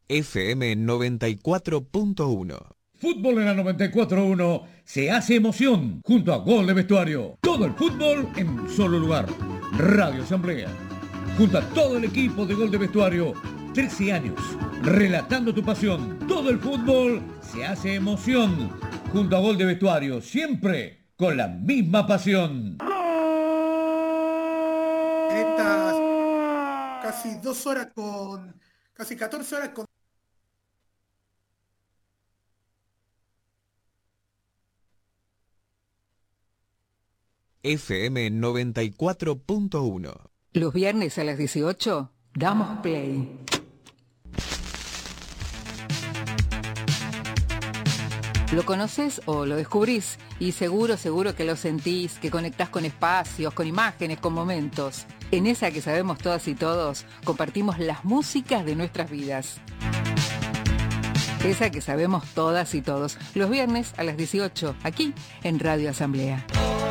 FM 94.1. Fútbol en la 94.1 se hace emoción junto a Gol de Vestuario. Todo el fútbol en un solo lugar. Radio Asamblea. Junto a todo el equipo de Gol de Vestuario. 13 años. Relatando tu pasión. Todo el fútbol se hace emoción. Junto a Gol de Vestuario. Siempre con la misma pasión. En estas casi 2 horas con... casi 14 horas con... FM 94.1. Los viernes a las 18 damos play. Lo conoces o lo descubrís y seguro que lo sentís, que conectás con espacios, con imágenes, con momentos. En esa que sabemos todas y todos, compartimos las músicas de nuestras vidas. Esa que sabemos todas y todos, los viernes a las 18, aquí en Radio Asamblea.